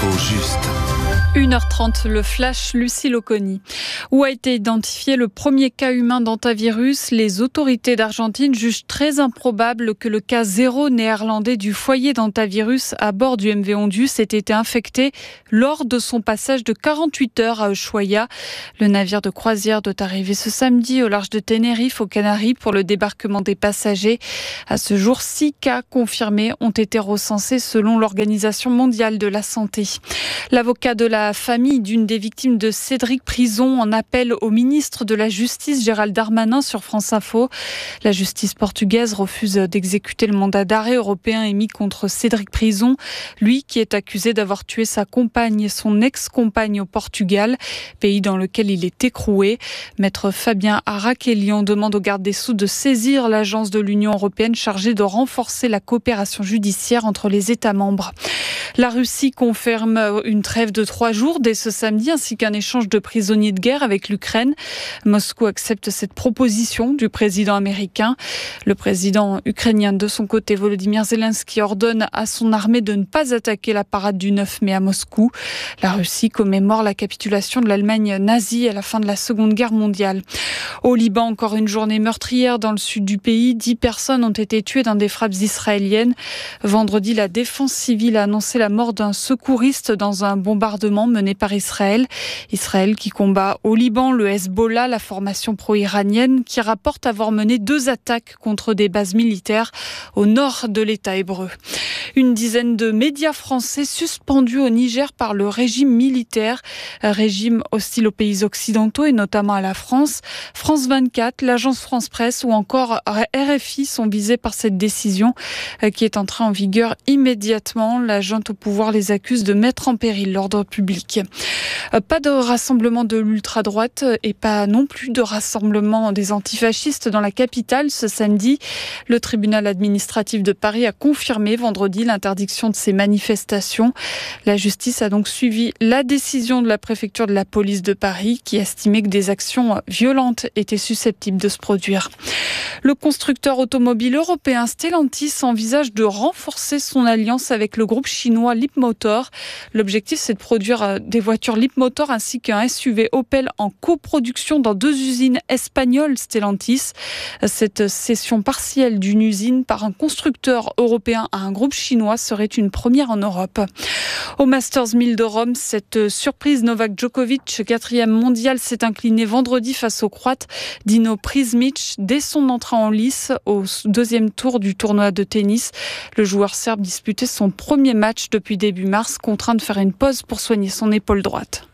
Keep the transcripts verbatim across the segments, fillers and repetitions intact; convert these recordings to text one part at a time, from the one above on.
L'info juste. une heure trente, le flash, Lucille Oconi. Où a été identifié le premier cas humain d'hantavirus, les autorités d'Argentine jugent très improbable que le cas zéro néerlandais du foyer d'hantavirus à bord du M V Ondus ait été infecté lors de son passage de quarante-huit heures à Ushuaia. Le navire de croisière doit arriver ce samedi au large de Tenerife, aux Canaries, pour le débarquement des passagers. À ce jour, six cas confirmés ont été recensés selon l'Organisation mondiale de la santé. L'avocat de la La famille d'une des victimes de Cédric Prison en appelle au ministre de la Justice, Gérald Darmanin, sur France Info. La justice portugaise refuse d'exécuter le mandat d'arrêt européen émis contre Cédric Prison, lui qui est accusé d'avoir tué sa compagne et son ex-compagne au Portugal, pays dans lequel il est écroué. Maître Fabien Araquelian demande au garde des Sceaux de saisir l'agence de l'Union européenne chargée de renforcer la coopération judiciaire entre les États membres. La Russie confirme une trêve de trois jours dès ce samedi, ainsi qu'un échange de prisonniers de guerre avec l'Ukraine. Moscou accepte cette proposition du président américain. Le président ukrainien, de son côté, Volodymyr Zelensky, ordonne à son armée de ne pas attaquer la parade du neuf mai à Moscou. La Russie commémore la capitulation de l'Allemagne nazie à la fin de la Seconde Guerre mondiale. Au Liban, encore une journée meurtrière dans le sud du pays. Dix personnes ont été tuées dans des frappes israéliennes. Vendredi, la défense civile a annoncé la mort d'un secouriste dans un bombardement mené par Israël. Israël qui combat au Liban le Hezbollah, la formation pro-iranienne, qui rapporte avoir mené deux attaques contre des bases militaires au nord de l'État hébreu. Une dizaine de médias français suspendus au Niger par le régime militaire, régime hostile aux pays occidentaux et notamment à la France. France vingt-quatre, l'agence France Presse ou encore R F I sont visés par cette décision qui est entrée en vigueur immédiatement. La junte au pouvoir les accuse de mettre en péril l'ordre public. Pas de rassemblement de l'ultra-droite et pas non plus de rassemblement des antifascistes dans la capitale ce samedi. Le tribunal administratif de Paris a confirmé vendredi l'interdiction de ces manifestations. La justice a donc suivi la décision de la préfecture de la police de Paris qui estimait que des actions violentes étaient susceptibles de se produire. Le constructeur automobile européen Stellantis envisage de renforcer son alliance avec le groupe chinois Leapmotor. L'objectif, c'est de produire des voitures Leapmotor ainsi qu'un S U V Opel en coproduction dans deux usines espagnoles Stellantis. Cette cession partielle d'une usine par un constructeur européen à un groupe chinois serait une première en Europe. Au Masters mille de Rome, cette surprise, Novak Djokovic, quatrième mondial, s'est incliné vendredi face au Croate Dino Prizmic dès son entrée en lice au deuxième tour du tournoi de tennis. Le joueur serbe disputait son premier match depuis début mars, contraint de faire une pause pour soigner son épaule droite.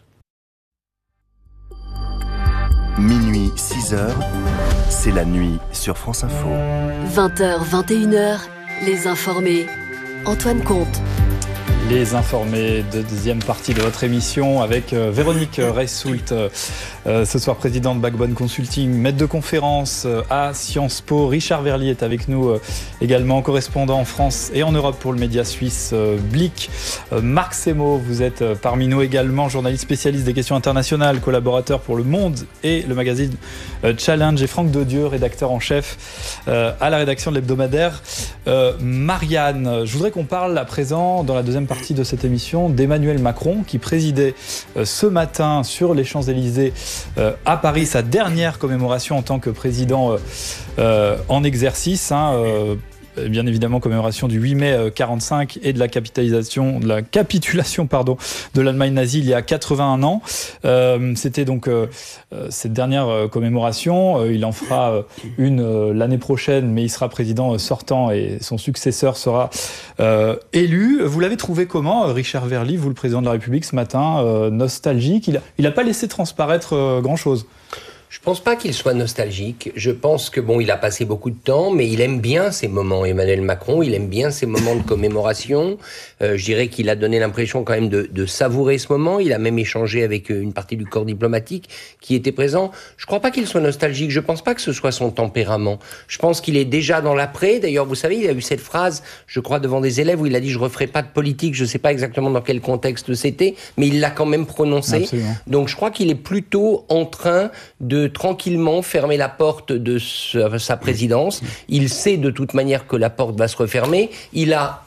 Minuit, six heures, c'est la nuit sur France Info. vingt heures, vingt et une heures, les informés. Antoine Comte. Les informés de deuxième partie de votre émission avec euh, Véronique Reissoult, euh, ce soir présidente de Backbone Consulting, maître de conférence euh, à Sciences Po. Richard Verly est avec nous euh, également, correspondant en France et en Europe pour le média suisse euh, Blick. Euh, Marc Semo, vous êtes euh, parmi nous également, journaliste spécialiste des questions internationales, collaborateur pour Le Monde et le magazine euh, Challenge. Et Franck Dedieu, rédacteur en chef euh, à la rédaction de l'hebdomadaire euh, Marianne. Je voudrais qu'on parle à présent, dans la deuxième partie de cette émission, d'Emmanuel Macron qui présidait euh, ce matin sur les Champs-Élysées euh, à Paris sa dernière commémoration en tant que président euh, euh, en exercice. Hein, euh, Bien évidemment, commémoration du huit mai quarante-cinq et de la capitalisation, de la capitulation, pardon, de l'Allemagne nazie il y a quatre-vingt-un ans. Euh, c'était donc euh, cette dernière commémoration. Il en fera une euh, l'année prochaine, mais il sera président sortant et son successeur sera euh, élu. Vous l'avez trouvé comment, Richard Verly, vous le président de la République ce matin, euh, nostalgique? Il a, il a pas laissé transparaître euh, grand-chose. Je pense pas qu'il soit nostalgique. Je pense que bon, il a passé beaucoup de temps, mais il aime bien ces moments. Emmanuel Macron, il aime bien ces moments de commémoration. Euh, je dirais qu'il a donné l'impression quand même de, de savourer ce moment. Il a même échangé avec une partie du corps diplomatique qui était présent. Je crois pas qu'il soit nostalgique. Je pense pas que ce soit son tempérament. Je pense qu'il est déjà dans l'après. D'ailleurs, vous savez, il a eu cette phrase, je crois, devant des élèves où il a dit « je referai pas de politique ». Je sais pas exactement dans quel contexte c'était, mais il l'a quand même prononcé. Absolument. Donc, je crois qu'il est plutôt en train de de tranquillement fermer la porte de sa présidence. Il sait de toute manière que la porte va se refermer. Il a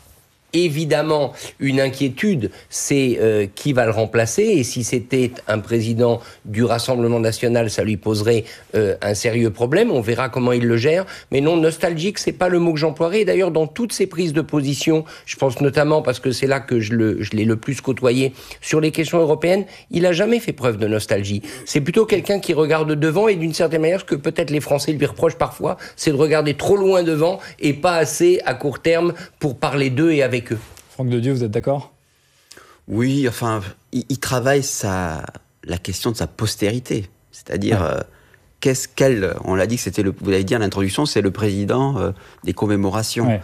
évidemment une inquiétude, c'est euh, qui va le remplacer. Et si c'était un président du Rassemblement national, ça lui poserait euh, un sérieux problème. On verra comment il le gère. Mais non, nostalgique, c'est pas le mot que j'emploierais. Et d'ailleurs, dans toutes ses prises de position, je pense notamment parce que c'est là que je, le, je l'ai le plus côtoyé sur les questions européennes, il a jamais fait preuve de nostalgie. C'est plutôt quelqu'un qui regarde devant, et d'une certaine manière, ce que peut-être les Français lui reprochent parfois, c'est de regarder trop loin devant et pas assez à court terme pour parler d'eux et avec eux. Franck Dedieu, vous êtes d'accord ? Oui, enfin, il, il travaille sa, la question de sa postérité. C'est-à-dire, ouais. euh, qu'est-ce qu'elle... On l'a dit que c'était le... Vous l'avez dit à l'introduction, c'est le président euh, des commémorations. Ouais.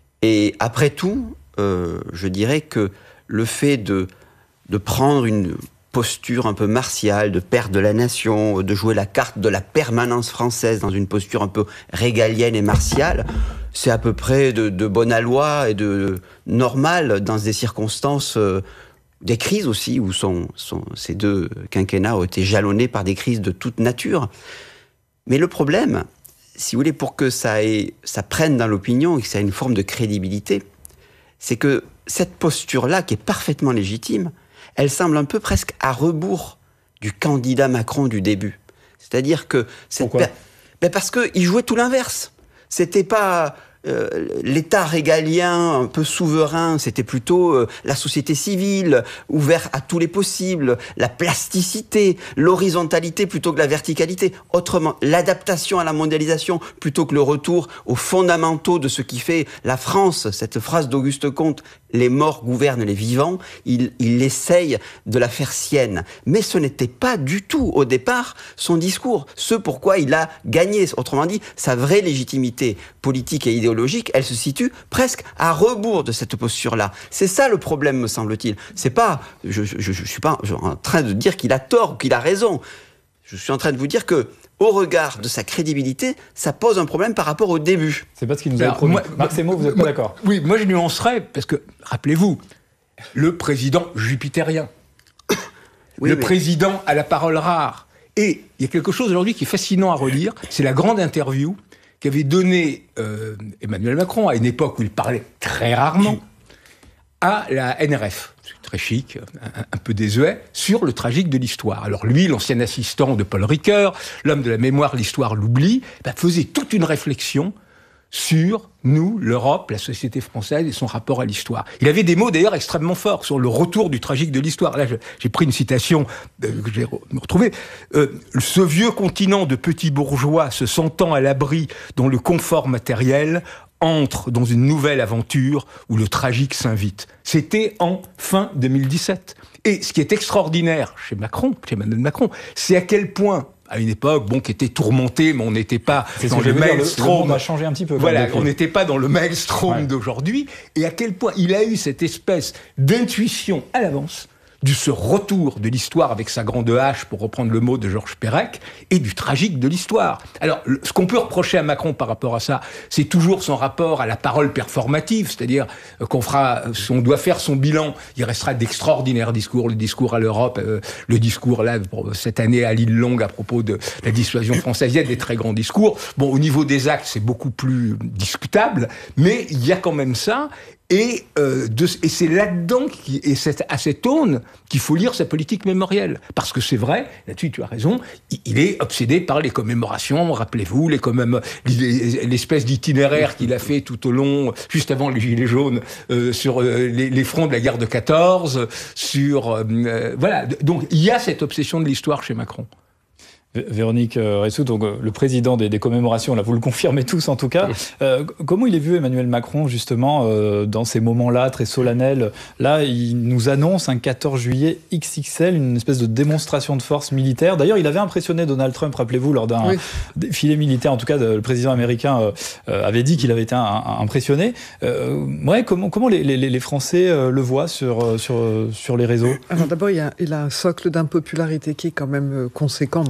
Et après tout, euh, je dirais que le fait de, de prendre une posture un peu martiale, de père de la nation, de jouer la carte de la permanence française dans une posture un peu régalienne et martiale, c'est à peu près de, de bonne aloi et de normal dans des circonstances, euh, des crises aussi, où sont, sont, ces deux quinquennats ont été jalonnés par des crises de toute nature. Mais le problème, si vous voulez, pour que ça, ait, ça prenne dans l'opinion et que ça ait une forme de crédibilité, c'est que cette posture-là, qui est parfaitement légitime, elle semble un peu presque à rebours du candidat Macron du début. C'est-à-dire que... Pourquoi ? Ben parce qu'il jouait tout l'inverse. C'était pas euh, l'État régalien, un peu souverain, c'était plutôt euh, la société civile, ouvert à tous les possibles, la plasticité, l'horizontalité plutôt que la verticalité. Autrement, l'adaptation à la mondialisation plutôt que le retour aux fondamentaux de ce qui fait la France. Cette phrase d'Auguste Comte, les morts gouvernent les vivants, il, il essaye de la faire sienne. Mais ce n'était pas du tout, au départ, son discours. Ce pourquoi il a gagné. Autrement dit, sa vraie légitimité politique et idéologique, elle se situe presque à rebours de cette posture-là. C'est ça le problème, me semble-t-il. C'est pas, je, je, je, je suis pas en train de dire qu'il a tort ou qu'il a raison. Je suis en train de vous dire que, au regard de sa crédibilité, ça pose un problème par rapport au début. C'est pas ce qu'il nous a promis. Marc Semo, vous êtes pas d'accord ? Oui, moi je nuancerais, parce que, rappelez-vous, le président jupitérien, oui, le oui. président à la parole rare. Et il y a quelque chose aujourd'hui qui est fascinant à relire, c'est la grande interview qu'avait donnée euh, Emmanuel Macron, à une époque où il parlait très rarement, à la N R F. Très chic, un, un peu désuet, sur le tragique de l'histoire. Alors lui, l'ancien assistant de Paul Ricoeur, l'homme de la mémoire, l'histoire, l'oubli, ben, faisait toute une réflexion sur nous, l'Europe, la société française et son rapport à l'histoire. Il avait des mots d'ailleurs extrêmement forts sur le retour du tragique de l'histoire. Là, je, j'ai pris une citation euh, que j'ai retrouvée. Euh, ce vieux continent de petits bourgeois se sentant à l'abri dans le confort matériel entre dans une nouvelle aventure où le tragique s'invite. C'était en fin deux mille dix-sept. Et ce qui est extraordinaire chez Macron, chez Emmanuel Macron, c'est à quel point, à une époque, bon, qui était tourmentée, mais on n'était pas c'est dans le maelstrom. On a changé un petit peu. Voilà, on n'était pas dans le maelstrom ouais. d'aujourd'hui. Et à quel point il a eu cette espèce d'intuition à l'avance de ce retour de l'histoire avec sa grande hache, pour reprendre le mot de Georges Perec, et du tragique de l'histoire. Alors, le, ce qu'on peut reprocher à Macron par rapport à ça, c'est toujours son rapport à la parole performative, c'est-à-dire euh, qu'on fera, si on doit faire son bilan, il restera d'extraordinaires discours, le discours à l'Europe, euh, le discours là, pour, cette année à l'île Longue à propos de la dissuasion française, il y a des très grands discours. Bon, au niveau des actes, c'est beaucoup plus discutable, mais il y a quand même ça. Et, euh, de, et c'est là-dedans, qui, et c'est à cette aune, qu'il faut lire sa politique mémorielle. Parce que c'est vrai, là-dessus tu as raison, il, il est obsédé par les commémorations, rappelez-vous, les commém- l'espèce d'itinéraire qu'il a fait tout au long, juste avant les Gilets jaunes, euh, sur euh, les, les fronts de la guerre de quatorze, sur... Euh, voilà, donc il y a cette obsession de l'histoire chez Macron. Véronique Ressout, donc le président des, des commémorations, là vous le confirmez tous en tout cas. Euh, comment il est vu Emmanuel Macron justement euh, dans ces moments-là très solennels? Là, il nous annonce un quatorze juillet X X L, une espèce de démonstration de force militaire. D'ailleurs, il avait impressionné Donald Trump, rappelez-vous, lors d'un oui. défilé militaire. En tout cas, le président américain euh, avait dit qu'il avait été un, un, impressionné. Euh, ouais, comment, comment les, les, les Français euh, le voient sur, sur, sur les réseaux? Alors d'abord, il, y a, il a un socle d'impopularité qui est quand même conséquent, donc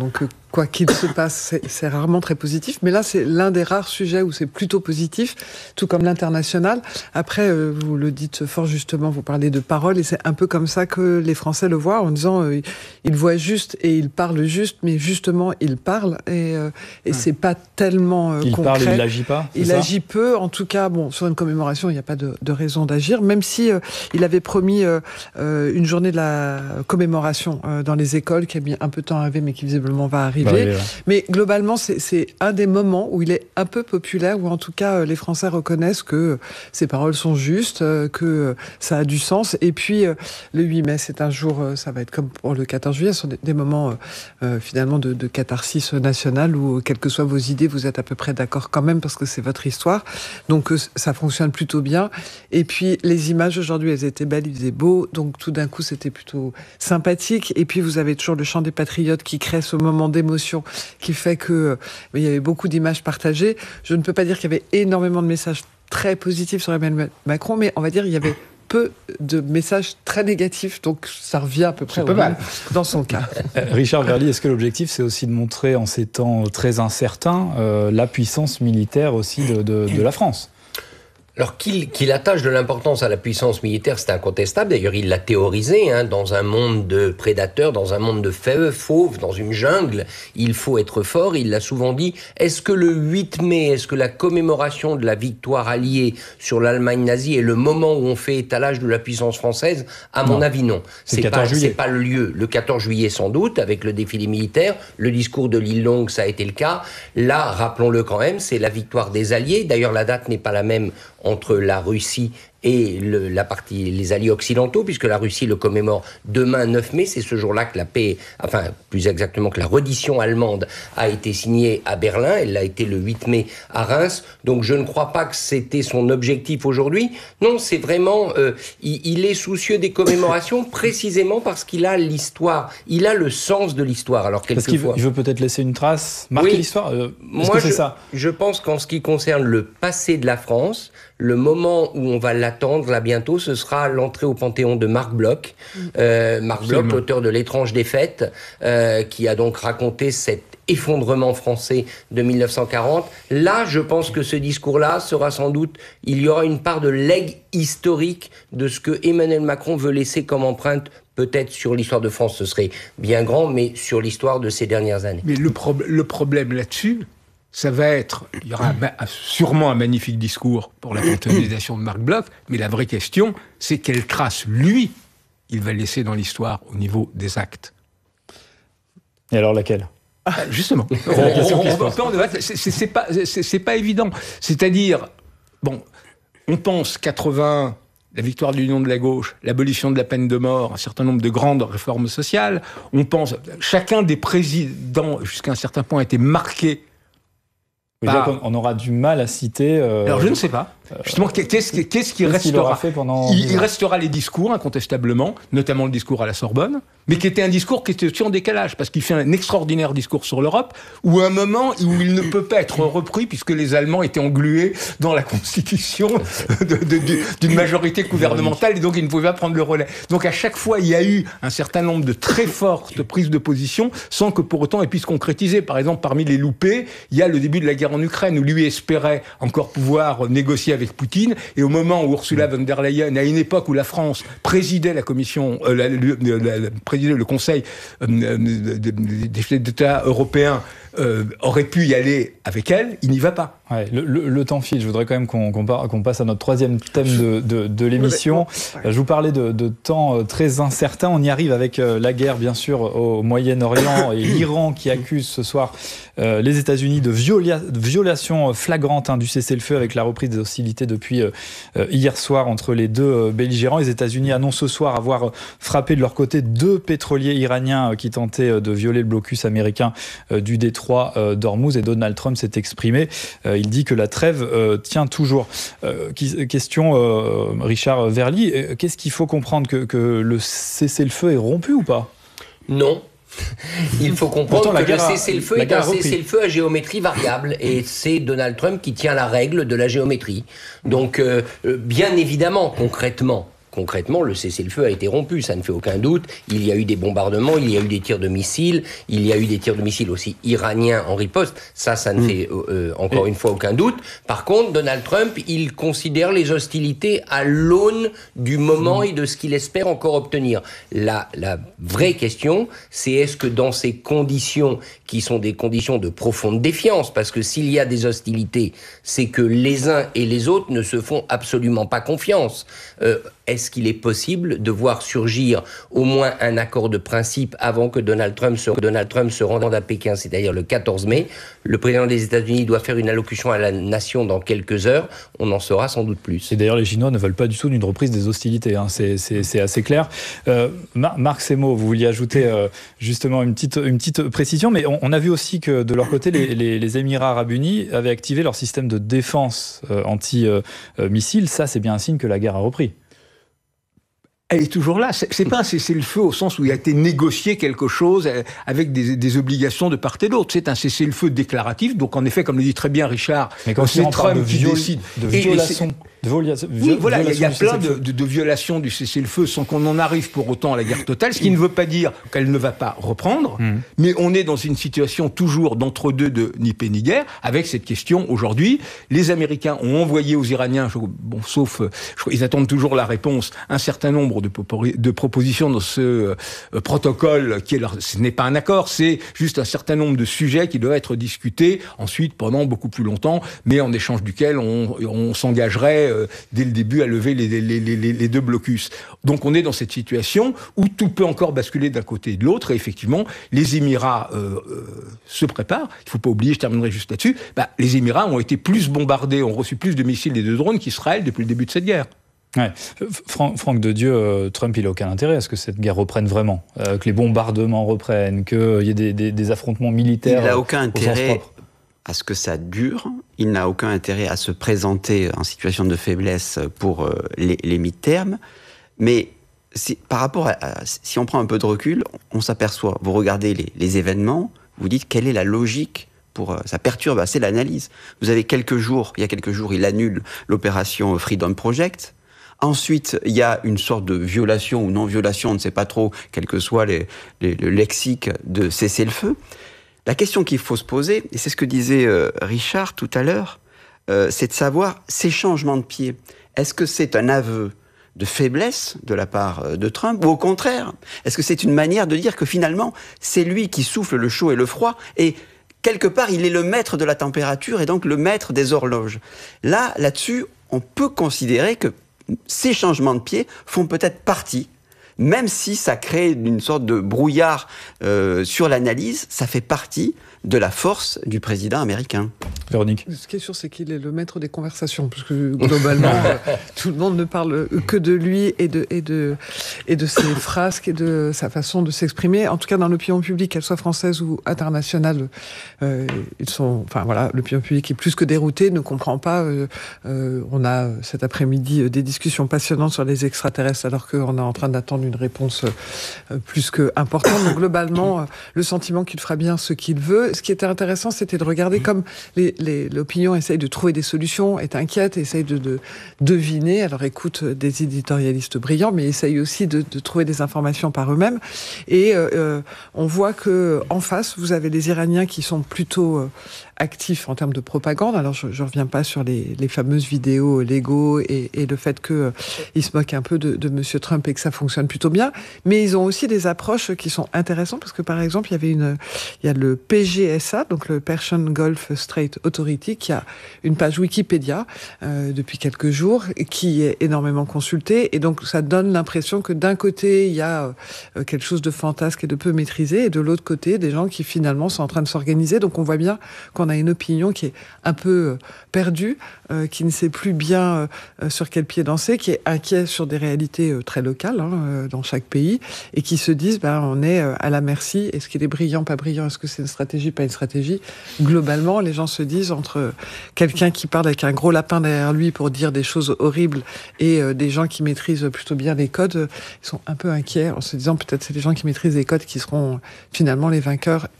quoi qu'il se passe, c'est, c'est rarement très positif. Mais là, c'est l'un des rares sujets où c'est plutôt positif, tout comme l'international. Après, euh, vous le dites fort justement, vous parlez de parole, et c'est un peu comme ça que les Français le voient, en disant euh, ils voient juste et ils parlent juste, mais justement, ils parlent, et, euh, et c'est pas tellement euh, il concret. Il parle et il agit pas. Il ça agit peu, en tout cas. Bon, sur une commémoration, il n'y a pas de, de raison d'agir, même si euh, il avait promis euh, euh, une journée de la commémoration euh, dans les écoles, qui a mis un peu de temps à arriver, mais qui visiblement va arriver. Bah, oui, ouais. Mais globalement, c'est, c'est un des moments où il est un peu populaire, où en tout cas les Français reconnaissent que ses paroles sont justes, que ça a du sens. Et puis le huit mai, c'est un jour, ça va être comme pour le quatorze juillet, ce sont des, des moments euh, finalement de, de catharsis nationale, où quelles que soient vos idées, vous êtes à peu près d'accord quand même, parce que c'est votre histoire. Donc ça fonctionne plutôt bien. Et puis les images aujourd'hui, elles étaient belles, il faisait beau, donc tout d'un coup c'était plutôt sympathique. Et puis vous avez toujours le chant des patriotes qui crée ce moment d'émotion qui fait que euh, il y avait beaucoup d'images partagées. Je ne peux pas dire qu'il y avait énormément de messages très positifs sur Emmanuel Macron, mais on va dire qu'il y avait peu de messages très négatifs, donc ça revient à peu près au mal dans son cas. Richard Verly, est-ce que l'objectif, c'est aussi de montrer en ces temps très incertains euh, la puissance militaire aussi de, de, de la France ? Alors qu'il, qu'il attache de l'importance à la puissance militaire, c'est incontestable. D'ailleurs, il l'a théorisé, hein, dans un monde de prédateurs, dans un monde de fauves, dans une jungle, il faut être fort. Il l'a souvent dit. Est-ce que le huit mai, est-ce que la commémoration de la victoire alliée sur l'Allemagne nazie est le moment où on fait étalage de la puissance française ? À mon non. avis, non. C'est, c'est, pas, c'est pas le lieu. Le quatorze juillet, sans doute, avec le défilé militaire. Le discours de l'île Longue, ça a été le cas. Là, rappelons-le quand même, c'est la victoire des Alliés. D'ailleurs, la date n'est pas la même entre la Russie et le, la partie, les alliés occidentaux, puisque la Russie le commémore demain neuf mai, c'est ce jour-là que la paix, enfin plus exactement que la reddition allemande a été signée à Berlin, elle l'a été le huit mai à Reims, donc je ne crois pas que c'était son objectif aujourd'hui. Non, c'est vraiment, euh, il, il est soucieux des commémorations précisément parce qu'il a l'histoire, il a le sens de l'histoire. Alors quelquefois, parce qu'il veut, il veut peut-être laisser une trace, marquer oui. l'histoire. Euh, Moi, que c'est je, ça je pense qu'en ce qui concerne le passé de la France, le moment où on va l'attendre, là, bientôt, ce sera l'entrée au Panthéon de Marc Bloch. Euh, Marc Absolument. Bloch, l'auteur de L'étrange défaite, euh, qui a donc raconté cet effondrement français de mille neuf cent quarante. Là, je pense que ce discours-là sera sans doute, il y aura une part de legs historique de ce que Emmanuel Macron veut laisser comme empreinte, peut-être sur l'histoire de France, ce serait bien grand, mais sur l'histoire de ces dernières années. Mais le, pro- le problème là-dessus, ça va être, il y aura un, sûrement un magnifique discours pour la panthéonisation de Marc Bloch, mais la vraie question, c'est quelle trace, lui, il va laisser dans l'histoire au niveau des actes. Et alors laquelle ? Ah, justement, on, on, on, on, c'est, c'est, c'est, pas, c'est, c'est pas évident. C'est-à-dire, bon, on pense quatre-vingts, la victoire de l'Union de la gauche, l'abolition de la peine de mort, un certain nombre de grandes réformes sociales. On pense, chacun des présidents, jusqu'à un certain point, a été marqué. Par... On aura du mal à citer. Euh... Alors je ne sais pas. Justement, qu'est-ce, qu'est-ce, qu'est-ce qui restera ? Fait pendant il, il restera les discours, incontestablement, notamment le discours à la Sorbonne, mais qui était un discours qui était aussi en décalage, parce qu'il fait un extraordinaire discours sur l'Europe, ou un moment où il ne peut pas être repris, puisque les Allemands étaient englués dans la constitution de, de, de, d'une majorité gouvernementale, et donc ils ne pouvaient pas prendre le relais. Donc à chaque fois, il y a eu un certain nombre de très fortes prises de position, sans que pour autant elles puissent concrétiser. Par exemple, parmi les loupés, il y a le début de la guerre en Ukraine, où lui espérait encore pouvoir négocier avec Poutine, et au moment où Ursula von der Leyen, à une époque où la France présidait la commission, euh, la, la, la, présidait le Conseil euh, des chefs d'État européens, euh, aurait pu y aller avec elle, il n'y va pas. Ouais, le, le, le temps file. Je voudrais quand même qu'on, qu'on, par, qu'on passe à notre troisième thème de, de, de l'émission. Je vous parlais de, de temps très incertain. On y arrive avec la guerre, bien sûr, au Moyen-Orient et l'Iran qui accuse ce soir euh, les États-Unis de, viola, de violation flagrante hein, du cessez-le-feu avec la reprise des hostilités depuis euh, hier soir entre les deux euh, belligérants. Les États-Unis annoncent ce soir avoir frappé de leur côté deux pétroliers iraniens euh, qui tentaient euh, de violer le blocus américain euh, du détroit euh, d'Ormuz, et Donald Trump s'est exprimé. Euh, il dit que la trêve euh, tient toujours. Euh, question, euh, Richard Verly, euh, qu'est-ce qu'il faut comprendre, que, que le cessez-le-feu est rompu ou pas ? Non. Il faut comprendre que le cessez-le-feu est un cessez-le-feu à géométrie variable, et c'est Donald Trump qui tient la règle de la géométrie. Donc, euh, bien évidemment, concrètement, concrètement, le cessez-le-feu a été rompu, ça ne fait aucun doute. Il y a eu des bombardements, il y a eu des tirs de missiles, il y a eu des tirs de missiles aussi iraniens en riposte. Ça, ça ne mmh. fait euh, encore Et... une fois aucun doute. Par contre, Donald Trump, il considère les hostilités à l'aune du moment mmh. et de ce qu'il espère encore obtenir. La, la vraie question, c'est est-ce que dans ces conditions, qui sont des conditions de profonde défiance, parce que s'il y a des hostilités, c'est que les uns et les autres ne se font absolument pas confiance. Euh, Est-ce qu'il est possible de voir surgir au moins un accord de principe avant que Donald Trump se, que Donald Trump se rende à Pékin, c'est-à-dire le quatorze mai? Le président des États-Unis doit faire une allocution à la nation dans quelques heures. On en saura sans doute plus. Et d'ailleurs, les Chinois ne veulent pas du tout d'une reprise des hostilités. Hein. C'est, c'est, c'est assez clair. Euh, Marc Semo, vous vouliez ajouter euh, justement une petite, une petite précision, mais on, on a vu aussi que de leur côté, les, les, les Émirats arabes unis avaient activé leur système de défense euh, anti-missile. Ça, c'est bien un signe que la guerre a repris. Elle est toujours là. C'est, c'est pas un cessez-le-feu au sens où il a été négocié quelque chose avec des, des obligations de part et d'autre. C'est un cessez-le-feu déclaratif. Donc, en effet, comme le dit très bien Richard, mais quand c'est on Trump parle de qui viol, décide. De violation. De volia- oui, voilà, il y a plein de, de, de violations du cessez-le-feu sans qu'on en arrive pour autant à la guerre totale, ce qui ne veut pas dire qu'elle ne va pas reprendre, mmh. mais on est dans une situation toujours d'entre-deux de ni paix ni guerre, avec cette question aujourd'hui. Les Américains ont envoyé aux Iraniens, bon, sauf, je, ils attendent toujours la réponse, un certain nombre de, de propositions dans ce euh, protocole, qui est leur, ce n'est pas un accord, c'est juste un certain nombre de sujets qui doivent être discutés ensuite pendant beaucoup plus longtemps, mais en échange duquel on, on s'engagerait euh, dès le début à lever les, les, les, les, les deux blocus. Donc on est dans cette situation où tout peut encore basculer d'un côté et de l'autre, et effectivement, les Émirats euh, euh, se préparent. Il ne faut pas oublier, je terminerai juste là-dessus, bah, les Émirats ont été plus bombardés, ont reçu plus de missiles et de drones qu'Israël depuis le début de cette guerre. Ouais. Franck, Franck de Dieu, euh, Trump, il n'a aucun intérêt à ce que cette guerre reprenne vraiment, euh, que les bombardements reprennent, qu'il euh, y ait des, des, des affrontements militaires. Il n'a aucun euh, intérêt à ce que ça dure. Il n'a aucun intérêt à se présenter en situation de faiblesse pour euh, les, les mi-termes. Mais si, par rapport à, à, si on prend un peu de recul, on s'aperçoit, vous regardez les, les événements, vous dites quelle est la logique pour, euh, ça perturbe assez l'analyse. Vous avez quelques jours, il y a quelques jours, il annule l'opération Freedom Project. Ensuite, il y a une sorte de violation ou non-violation, on ne sait pas trop, quel que soit les, les, le lexique de cessez-le-feu. La question qu'il faut se poser, et c'est ce que disait euh, Richard tout à l'heure, euh, c'est de savoir ces changements de pied. Est-ce que c'est un aveu de faiblesse de la part de Trump, ou au contraire, est-ce que c'est une manière de dire que finalement, c'est lui qui souffle le chaud et le froid, et quelque part, il est le maître de la température, et donc le maître des horloges. Là, là-dessus, on peut considérer que ces changements de pied font peut-être partie, même si ça crée une sorte de brouillard euh, sur l'analyse, ça fait partie de la force du président américain. Véronique. Ce qui est sûr, c'est qu'il est le maître des conversations, parce que globalement, tout le monde ne parle que de lui et de, et de, et de ses frasques et de sa façon de s'exprimer. En tout cas, dans l'opinion publique, qu'elle soit française ou internationale, euh, ils sont, enfin voilà, l'opinion publique est plus que déroutée, ne comprend pas. Euh, euh, on a cet après-midi des discussions passionnantes sur les extraterrestres, alors qu'on est en train d'attendre une réponse euh, plus que importante. Donc globalement, euh, le sentiment qu'il fera bien ce qu'il veut. Ce qui était intéressant, c'était de regarder comme les, les, l'opinion essaye de trouver des solutions, est inquiète, essaye de, de deviner, alors écoute des éditorialistes brillants, mais essaye aussi de, de trouver des informations par eux-mêmes. Et euh, on voit que en face, vous avez les Iraniens qui sont plutôt euh, actifs en termes de propagande. Alors je ne reviens pas sur les, les fameuses vidéos Lego et, et le fait qu'ils euh, se moquent un peu de, de Monsieur Trump et que ça fonctionne plutôt bien. Mais ils ont aussi des approches qui sont intéressantes parce que par exemple, il y avait une, il y a le P G S A, donc le Persian Gulf Strait Authority, qui a une page Wikipédia euh, depuis quelques jours, qui est énormément consultée. Et donc ça donne l'impression que d'un côté, il y a euh, quelque chose de fantasque et de peu maîtrisé, et de l'autre côté, des gens qui finalement sont en train de s'organiser. Donc on voit bien qu'on a une opinion qui est un peu perdue, euh, qui ne sait plus bien euh, sur quel pied danser, qui est inquiet sur des réalités euh, très locales hein, euh, dans chaque pays, et qui se disent ben, on est euh, à la merci. Est-ce qu'il est brillant, pas brillant? Est-ce que c'est une stratégie, pas une stratégie? Globalement, les gens se disent entre quelqu'un qui parle avec un gros lapin derrière lui pour dire des choses horribles et euh, des gens qui maîtrisent plutôt bien les codes, euh, ils sont un peu inquiets en se disant peut-être c'est les gens qui maîtrisent les codes qui seront finalement les vainqueurs et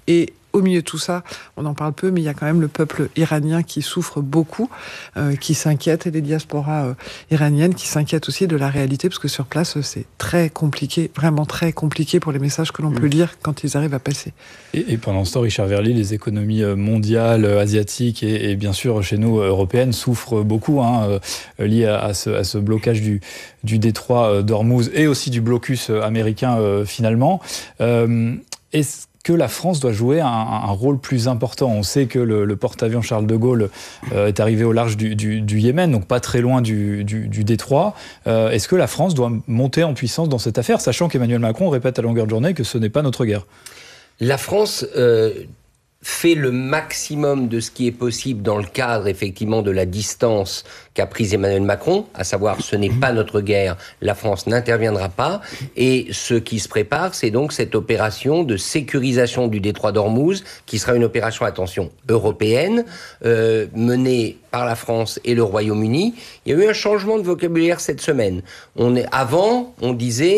au milieu de tout ça, on en parle peu, mais il y a quand même le peuple iranien qui souffre beaucoup, euh, qui s'inquiète, et les diasporas euh, iraniennes qui s'inquiètent aussi de la réalité, parce que sur place, c'est très compliqué, vraiment très compliqué pour les messages que l'on mmh. peut lire quand ils arrivent à passer. Et, et pendant ce temps, Richard Verly, les économies mondiales, asiatiques et, et bien sûr chez nous, européennes, souffrent beaucoup, hein, euh, liées à, à, ce, à ce blocage du, du détroit d'Ormuz et aussi du blocus américain euh, finalement. Euh, est-ce que la France doit jouer un, un rôle plus important? On sait que le, le porte-avions Charles de Gaulle euh, est arrivé au large du, du, du Yémen, donc pas très loin du, du, du détroit. Euh, est-ce que la France doit monter en puissance dans cette affaire, sachant qu'Emmanuel Macron répète à longueur de journée que ce n'est pas notre guerre? La France euh, fait le maximum de ce qui est possible dans le cadre, effectivement, de la distance qu'a prise Emmanuel Macron, à savoir ce n'est pas notre guerre, la France n'interviendra pas, et ce qui se prépare, c'est donc cette opération de sécurisation du détroit d'Ormuz, qui sera une opération, attention, européenne, euh, menée par la France et le Royaume-Uni. Il y a eu un changement de vocabulaire cette semaine. On est, avant, on disait